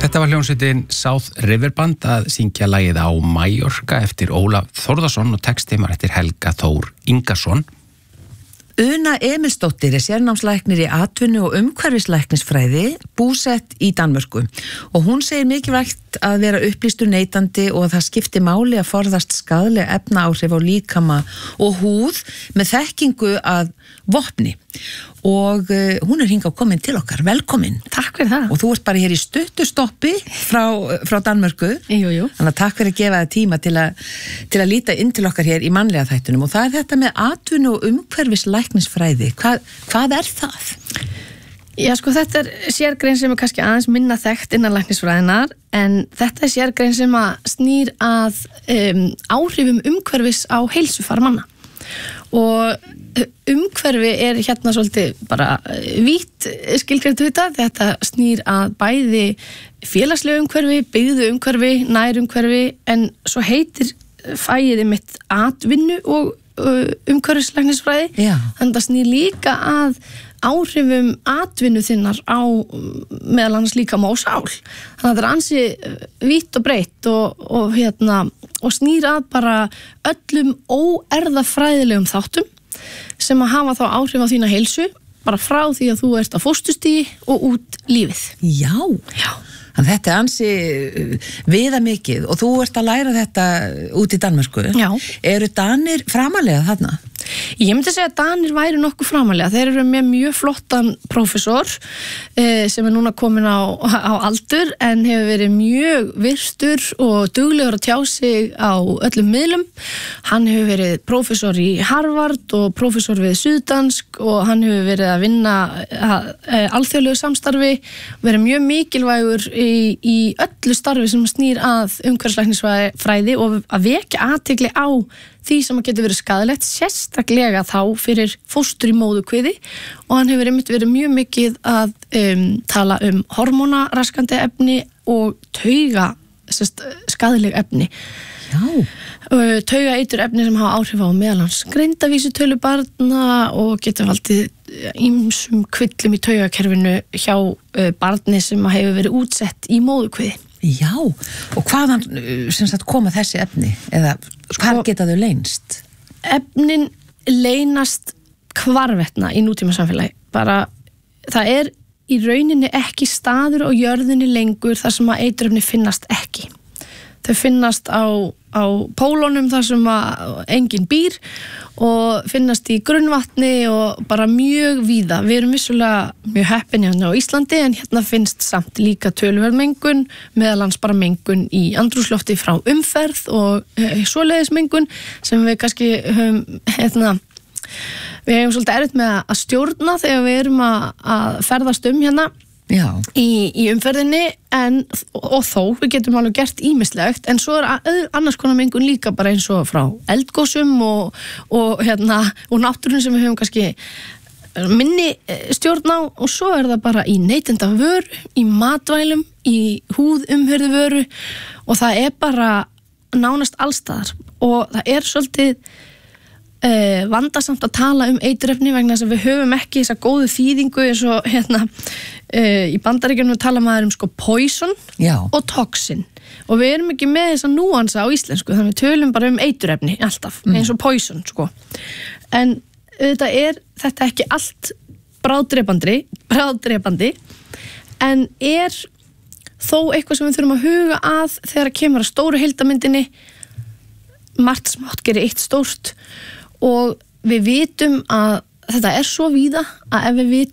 Þetta var hljómsveitin South River Band að syngja lagið á Mallorca eftir Ólaf Þórðarsson og textimar eftir Helga Þór Ingason. Una Emilsdóttir sérnámslæknir í atvinnu- og umhverfislæknisfræði, búsett í Danmörku og hún segir mikilvægt að vera upplýstur neytandi og að það skipti máli að forðast skaðleg efnaáhrif á líkama og húð með þekkingu að vopni og hún hingað komin til okkar, velkomin. Takk fyrir það. Og þú ert bara hér í stuttustoppi frá Danmörku. Jú. Þannig að takk fyrir að gefa það tíma til að líta inn til okkar hér í mannlega þættunum og það er þetta með atvinnu- og umhverfislæknisfræði. Hvað er það? Já, sko, þetta er sérgrein sem er kannski aðeins minna þekkt innan læknisfræðinar en þetta er sérgrein sem að snýr að áhrifum umhverfis á heilsufar manna og umhverfi er hérna svolítið bara vítt skilgreint hugtak. Þetta snýr að bæði félagslegu umhverfi, byggðu umhverfi, nærumhverfi en svo heitir fæið mitt atvinnu og umhverfislæknisfræði. Þannig að snýr líka að áhrifum atvinnu þinnar á meðal annars líkama og sál. Þannig að þetta er ansi vítt og breitt og snýr að bara öllum óerðafræðilegum þáttum sem að hafa þá áhrif á þína heilsu bara frá því að þú ert á fósturstigi og út lífið. Já. Þannig þetta er ansi viðamikið og þú ert að læra þetta út í Danmörku. Já. Eru Danir framalega þarna? Ég myndi segja að Danir væri nokkuð framalega. Þeir eru með mjög flottan prófessor sem er núna komin á aldur en hefur verið mjög virtur og duglegur að tjá sig á öllum miðlum. Hann hefur verið prófessor í Harvard og prófessor við Suðdansk og hann hefur verið að vinna alþjóðlegu samstarfi, verið mjög mikilvægur í öllu starfi sem snýr að umhverfislæknisfræði og að vekja athygli á því sem getur verið skaðlegt, sérstaklega þá fyrir fóstur í móðukviði og hann hefur einmitt verið mjög mikið að tala hormónaraskandi efni og skaðleg efni. Já. Taugaeitur efni sem hafa áhrif á meðalans greindavísitölu barna og getur valdið ýmsum kvillum í taugakerfinu hjá barni sem hefur verið útsett í móðukviði. Já, og hvaðan koma þessi efni eða hvar geta þau leynst? Efnin leynast hvarvetna í nútíma samfélagi. Bara það er í rauninni ekki staður á jörðinni lengur þar sem að eiturefni finnast ekki. Þau finnast á pólunum þar sem að enginn býr og finnast í grunnvatni og bara mjög víða. Við erum vissulega mjög heppin hérna á Íslandi en hérna finnst samt líka töluverð mengun, meðalans bara mengun í andrúmslofti frá umferð og svoleiðis mengun sem við kannski höfum við hefum svolítið erfitt með að stjórna þegar við erum að ferðast hérna. Já. Í umferðinni og þó við getum alveg gert ýmislegt en svo er annars konar mengun líka bara eins og frá eldgosum og náttúrun sem við höfum kannski minni stjórn á og svo er það bara í neytendavöru, í matvælum, í húðumhverfivöru og það er bara nánast allstaðar og það er svolítið vandasamt að tala eiturefni vegna þess að við höfum ekki þessa góðu þýðingu eins og í Bandaríkjunum tala maður poison og toxin og við erum ekki með þessa núansa á íslensku þannig við tölum bara eiturefni alltaf eins og poison en auðvitað er þetta ekki allt bráðdrepandi en er þó eitthvað sem við þurfum að huga að þegar kemur að stóru heildarmyndinni margt smátt gerir eitt stórt og við vitum að þetta er svo víða að ef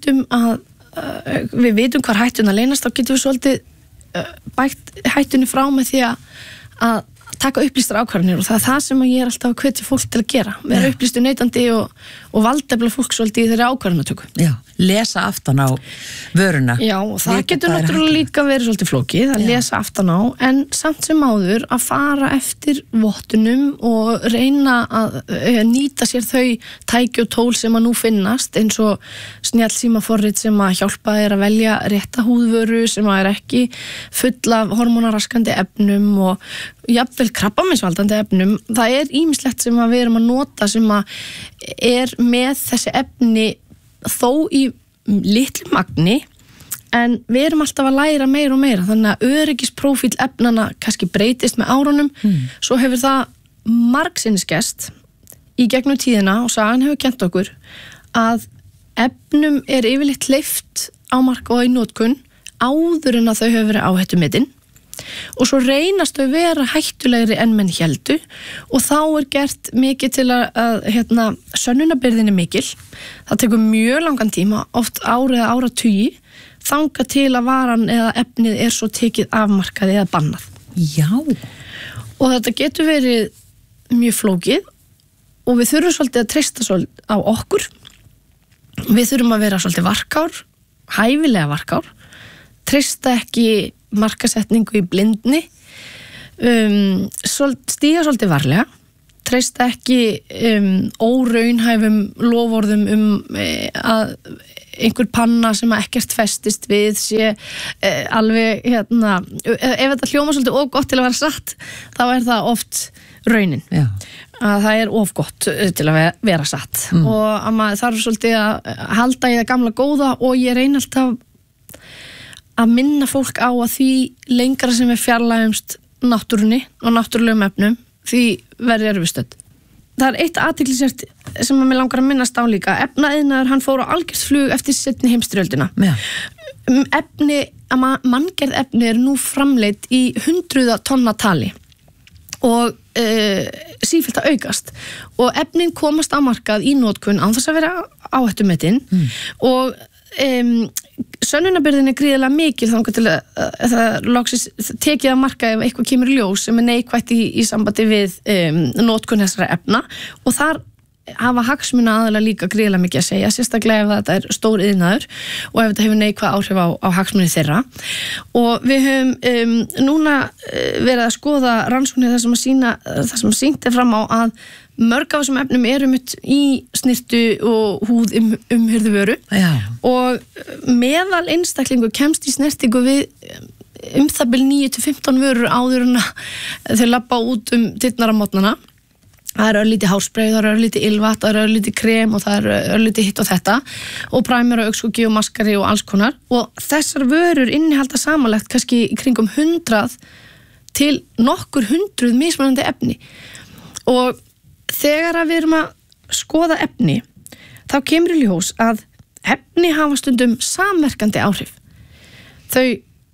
við vitum hvar hættuna leynast þá getum við svolítið bætt hættunni frá með því að taka upplýstar ákvarðanir og það er það sem ég er alltaf að hvetja fólk til að gera vera upplýstur neytandi og valdefla fólk svolítið í þeirri ákvarðanatöku. Já, lesa aftan á vöruna. Já, og það getur náttúrulega líka verið svolítið flókið að lesa aftan á en samt sem áður að fara eftir vottunum og reyna að nýta sér þau tæki og tól sem að nú finnast eins og snjallsímaforrit sem að hjálpa þér að velja rétta húðvöru sem að er ekki full af hormónaraskandi efnum og jafnvel krabbameinsvaldandi efnum. Það er ýmislegt sem að við erum að nota sem að er með þessi efni þó í litlu magni en við erum alltaf að læra meira og meira, þannig að öryggisprófíl efnana kannski breytist með árunum, svo hefur það margsinnis gerst í gegnum tíðina og sagan hefur kennt okkur að efnum yfirleitt hleypt á markað og í notkun áður en að þau hefur verið áhættumetin og svo reynast þau vera hættulegri en menn héldu og þá gert mikið til að sönnunarbyrðin mikil. Það tekur mjög langan tíma, oft árið eða áratugi, þangað til að varan eða efnið svo tekið afmarkað eða bannað. Já. Og þetta getur verið mjög flókið og við þurfum svolítið að treysta svolítið á okkur. Við þurfum að vera svolítið varkár, hæfilega varkár, treysta ekki markasetningu í blindni, stíga svolítið varlega, treysta ekki óraunhæfum loforðum að einhver panna sem ekkert festist við sé alveg ef þetta hljóma svolítið of gott til að vera satt, þá það oft raunin. Já. Að það of gott til að vera satt og að maður þarf svolítið að halda í það gamla góða og ég reyni alltaf að minna fólk á að því lengra sem við fjarlægumst náttúrunni og náttúrulegum efnum því verður erfistödd. Það eitt athyglisvert sem að mig langar að minnast á líka. Efnaiðnaður, hann fór á algjört flug eftir seinni heimsstyrjöldina. Ja. Manngerð efni nú framleidd í 100 tonna tali og sífellt að aukast og efnin komast á markað í notkun án þess að vera áhættumetin og sönnunarbyrðin gríðarlega mikil þangað til að það loksins tekið að marka ef eitthvað kemur í ljós sem neikvætt í sambandi við notkun þessara efna og þar hafa hagsmuna aðalega líka gríðarlega mikið að segja, sérstaklega ef þetta stór iðnaður og ef þetta hefur neikvæð áhrif á hagsmuni þeirra og við höfum núna verið að skoða rannsóknir það sem sýnt fram á að mörg af þessum efnum mitt í snirtu og húð umhirðu vöru og meðal einstaklingu kemst í snertingu við það bil 9-15 vörur áður en þau labba út dyrnar á mótnana. Það örlítið hárspray, það örlítið ylvat, það örlítið krem og það örlítið hitt og þetta og primer og augskuggi og maskari og alls konar og þessar vörur innihalda samanlagt kannski í kringum 100 til nokkur 100 mismunandi efni og þegar við erum að skoða efni þá kemur í ljós að efni hafa stundum samverkandi áhrif. Þau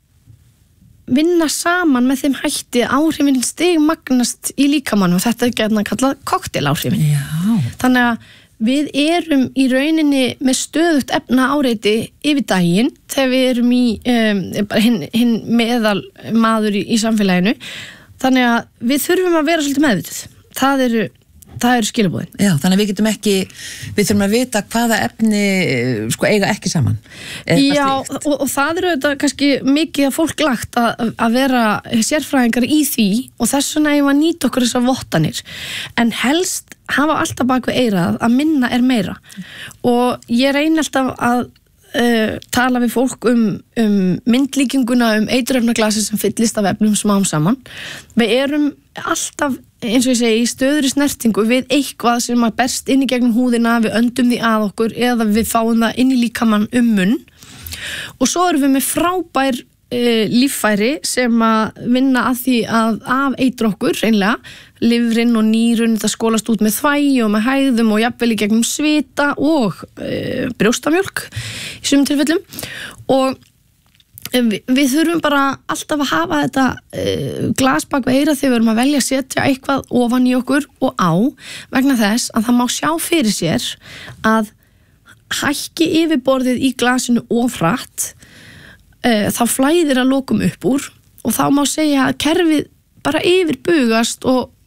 vinna saman með þeim hætti áhrifin stigmagnast í líkamann og þetta gætna kallað kokteláhrifin. Þannig að við erum í rauninni með stöðugt efna áreiti yfir daginn þegar við erum í hinn meðal maður í samfélaginu. Þannig að við þurfum að vera svolítið meðvituð. Það eru skilabúðin. Já, þannig að við þurfum að vita hvaða efni eiga ekki saman. Já, og það þetta kannski mikið að fólk lagt að vera sérfræðingar í því og þess vegna eigum að nýta okkur þessar vottanir. En helst hafa alltaf bak við eyrað að minna meira. Og ég reyni alltaf að tala við fólk myndlíkinguna eiturefnaglasi sem fyllist af efnum smám saman. Við erum alltaf eins og ég segi, í stöðri snertingu við eitthvað sem að berst inn í gegnum húðina, við öndum því að okkur eða við fáum það inn í líkamann munn og svo erum við með frábær líffæri sem að vinna að því að afeitra okkur reynlega, lifrin og nýrun það skólast út með þvægi og með hægðum og jafnvel í gegnum svita og brjóstamjólk í sumum tilfellum og við þurfum bara alltaf að hafa þetta glas bak við eyrað þegar við erum að velja að setja eitthvað ofan í okkur og á vegna þess að það má sjá fyrir sér að hækki yfirborðið í glasinu of hratt þá flæðir að lokum upp úr og þá má segja að kerfið bara yfirbugast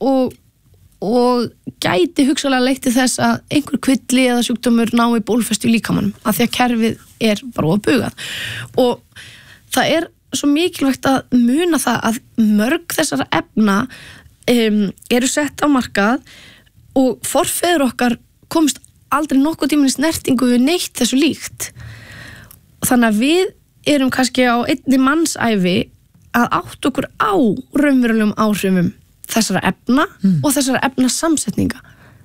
og gæti hugsalega leitt til þess að einhver kvilli eða sjúkdómur nái bólfestu í líkamanum af því að kerfið bara ofbugað og það svo mikilvægt að muna það að mörg þessara efna eru sett á markað og forfeður okkar komist aldrei nokkuð tímann í snertingu við neitt þessu líkt. Þannig að við erum kannski á einni mannsævi að átta okkur á raunverulegum áhrifum þessara efna og þessara efna samsetninga.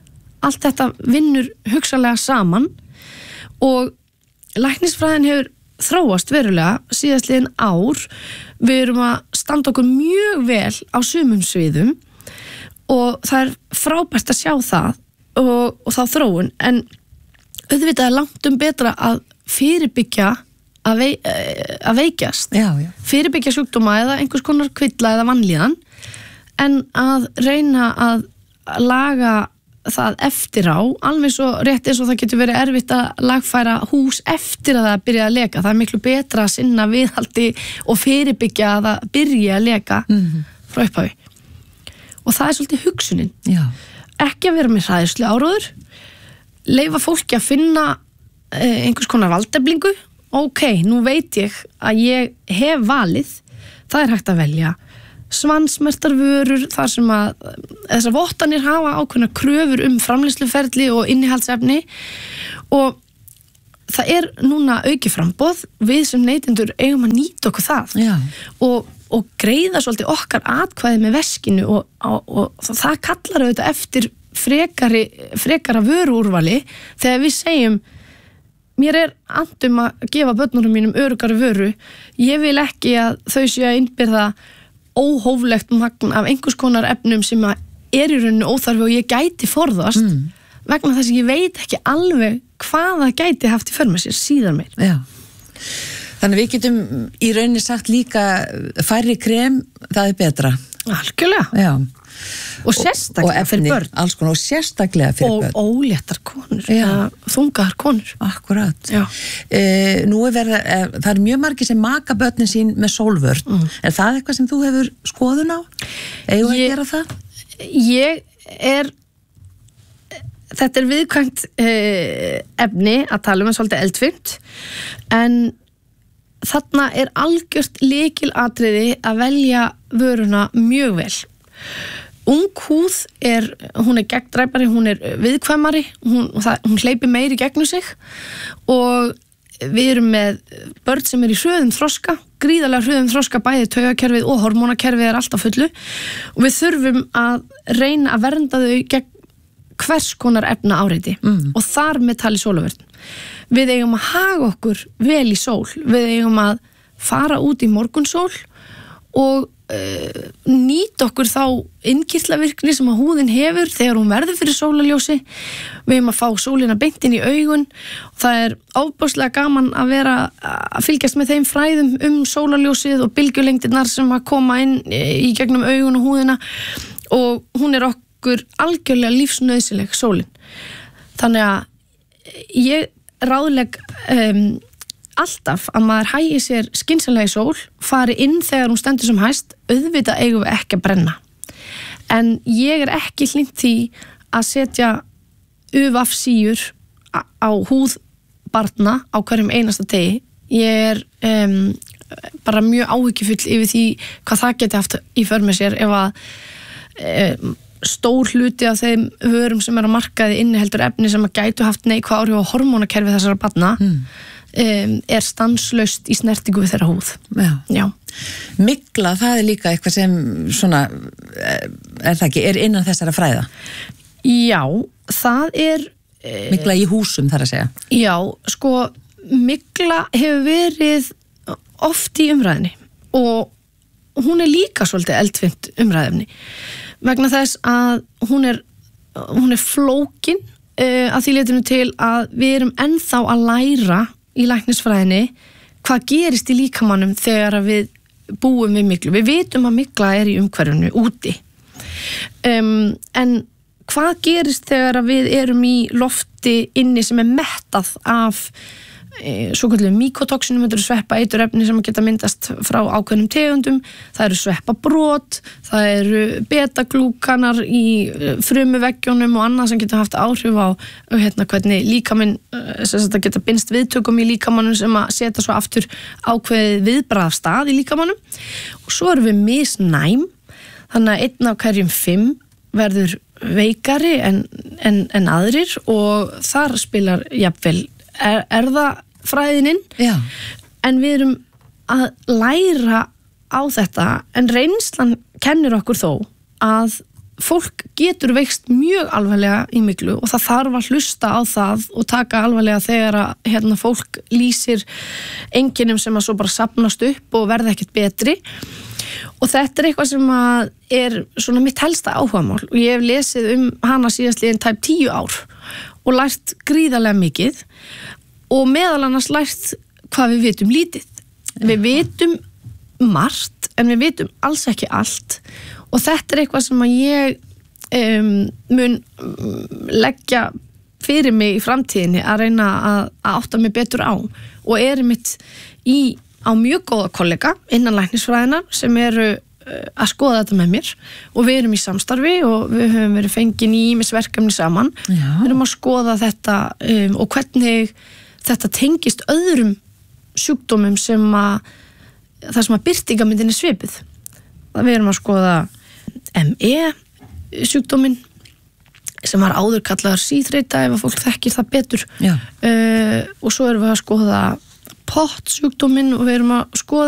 Allt þetta vinnur hugsanlega saman og læknisfræðin hefur þróast verulega síðastliðin ár. Við erum að standa okkur mjög vel á sumum sviðum og það frábært að sjá það og þá þróun, en auðvitað langt betra að fyrirbyggja að veikjast, fyrirbyggja sjúkdóma eða einhvers konar kvilla eða vanlíðan, en að reyna að laga það eftir á, alveg svo rétt eins og það getur verið erfitt að lagfæra hús eftir að það byrja að leka. Það miklu betra að sinna viðhaldi og fyrirbyggja að það byrja að leka frá upphafi. Og það svolítið hugsunin. Ekki að vera með hræðslu áróður, leyfa fólki að finna einhvers konar valdeflingu. Ok, nú veit ég að ég hef valið, það hægt að velja svansmertarvörur þar sem að þessar vottanir hafa ákveðna kröfur framleiðsluferli og innihaldsefni, og það núna aukið framboð. Við sem neytendur eigum að nýta okkur það og greiða svolítið okkar atkvæði með veskinu og það kallar auðvitað eftir frekara vöruúrvali þegar við segjum mér andum að gefa börnunum mínum öruggari vöru, ég vil ekki að þau séu að innbyrða óhóflegt magn af einhvers konar efnum sem í rauninu óþarfi og ég gæti forðast vegna þess að ég veit ekki alveg hvað það gæti haft í för með sér síðan meir. Þannig við getum í rauninni sagt líka færri krem, það betra. Algjörlega. Og sérstaklega fyrir börn. Alls konar, og sérstaklega fyrir börn. Og óléttar konur, þungaðar konur. Akkurat. Nú það mjög margir sem maka börnin sín með sólvörn. Það eitthvað sem þú hefur skoðun á? Eigum að gera það? Þetta viðkvæmt efni að tala um, svolítið eldfimt, en þarna algjört lykilatriði að velja vöruna mjög vel. Ung húð hún gegndræpari, hún viðkvæmari, hún hleypir meiri gegnum sig, og við erum með börn sem í hröðum þroska, gríðarlega hröðum þroska, bæði taugakerfið og hormónakerfið alltaf fullu, og við þurfum að reyna að vernda þau gegn hvers konar efna áreiti og þar með tali sólavörn. Við eigum að haga okkur vel í sól, við eigum að fara út í morgunsól og nýta okkur þá innkirtlavirkni sem að húðin hefur þegar hún verður fyrir sólarljósi. Við eigum að fá sólina beint inn í augun, og það ofboðslega gaman að vera að fylgjast með þeim fræðum sólarljósið og bylgjulengdirnar sem að koma inn í gegnum augun og húðina, og hún okkur algjörlega lífsnauðsynleg, sólin. Þannig að ég ráðlegg alltaf að maður hægi sér skynsamlega í sól, fari inn þegar hún stendur sem hæst, auðvitað eigum við ekki að brenna. En ég ekki hlynnt því að setja UV-síur á húð barna á hverjum einasta degi. Ég bara mjög áhyggjufull yfir því hvað það geti haft í för með sér ef að stór hluti af þeim vörum sem á markaði inniheldur efni sem að gætu haft neikvæð áhrif á hormónakerfi þessara barna stanslaust í snertingu við þeirra húð. Já. Mygla, það líka eitthvað sem svona, það ekki, innan þessara fræða? Já, það mygla í húsum, þar að segja. Já, sko, mygla hefur verið oft í umræðinni og hún líka svolítið eldfimt umræðefni vegna þess að hún er flókin að því leytinu til að við erum ennþá að læra í læknisfræðinni hvað gerist í líkamannum þegar við búum við myglu. Við vitum að mygla í umhverfinu úti. En hvað gerist þegar við erum í lofti inni sem mettað af svokölluðum míkotoxinum, þetta sveppa eiturefni sem geta myndast frá ákveðnum tegundum, það sveppabrot, það betaglúkanar í frumuveggjunum og annað sem geta haft áhrif á hvernig líkaminn geta binst viðtökum í líkamannum sem að setja svo aftur ákveðið viðbragð af stað í líkamannum. Og svo erum við misnæm, þannig að 1 af hverjum 5 verður veikari en aðrir, og þar spilar jafnvel erfðafræðinin, en við erum að læra á þetta, en reynslan kennir okkur þó að fólk getur veikst mjög alvarlega í myglu og það þarf að hlusta á það og taka alvarlega þegar að fólk lýsir einkennum sem að svo bara safnast upp og verða ekkert betri og þetta eitthvað sem að svona mitt helsta áhugamál og ég hef lesið hana síðastliðin tæp 10 ár og lært gríðarlega mikið og meðal annars lært hvað við vitum lítið. Við vitum margt en við vitum alls ekki allt og þetta eitthvað sem að ég mun leggja fyrir mig í framtíðinni að reyna að átta mig betur á og mitt á mjög góða kollega innan læknisfræðinar sem eru að skoða þetta með mér og við erum í samstarfi og við höfum verið fengin í ýmis verkefni saman. Við erum að skoða þetta og hvernig þetta tengist öðrum sjúkdómum sem það sem að birtingamyndin svipuð. Við erum að skoða ME sjúkdóminn sem var áður kallaður síþreita ef að fólk þekkir það betur og svo erum við að skoða POT sjúkdóminn og við erum að skoða